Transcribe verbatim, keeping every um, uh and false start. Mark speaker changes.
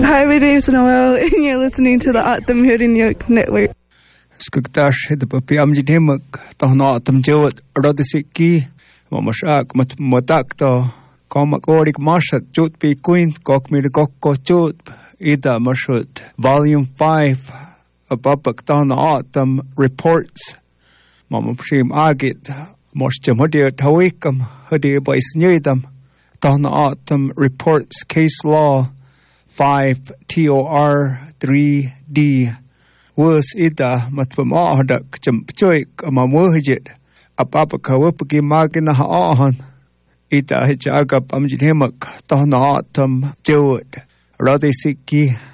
Speaker 1: Hi, my name's Noel, and you're listening to the Autumn Hood and Yoke Network.
Speaker 2: Skugtash the papi amjidemak tahna atam jawat radisiki mamashak mat motakto komak orik mashat jut pi queen kok mir kokko jut ida mashut volume five abapak tahna autumn reports mamapshim agit moshjam hadir tawikam hadir bais nyidam tahna autumn reports case law five T O R three D was ida matpamahadak champchoik amamwahjit apapakawapaki magina haahan ita hijagap amjidhemak tahna atam jawad radisiki